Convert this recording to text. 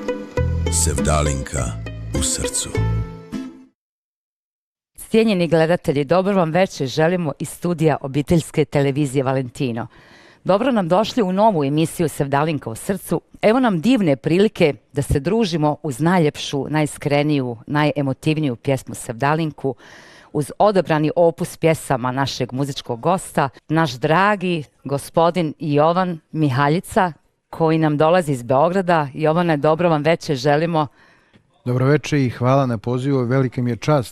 Sevdalinka u srcu. Cijenjeni gledatelji, dobro vam večer želimo iz studija obiteljske televizije Valentino. Dobro nam došli u novu emisiju Sevdalinka u srcu. Evo nam divne prilike da se družimo uz najljepšu, najiskreniju, najemotivniju pjesmu Sevdalinku, uz odabrani opus pjesama našeg muzičkog gosta, naš dragi gospodin Jovan Mihaljica, koji nam dolazi iz Beograda. Jovane, dobro vam večer želimo. Dobro večer i hvala na pozivu. Velika mi je čast